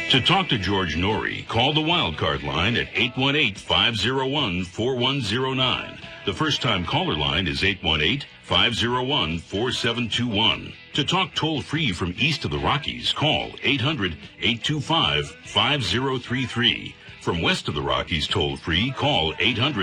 To talk to George Norrie, call the wildcard line at 818-501-4109. The first-time caller line is 818-501-4721. To talk toll-free from east of the Rockies, call 800-825-5033. From west of the Rockies toll-free, call 800